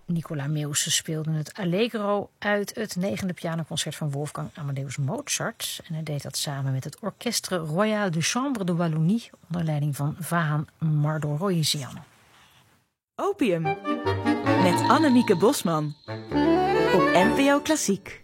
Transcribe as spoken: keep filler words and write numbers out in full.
Nicola Meeuwse speelde het Allegro uit het negende pianoconcert van Wolfgang Amadeus Mozart. En hij deed dat samen met het Orchestre Royal de Chambre de Wallonie onder leiding van Vahan Mardoroisian. Opium met Annemieke Bosman op N P O Klassiek.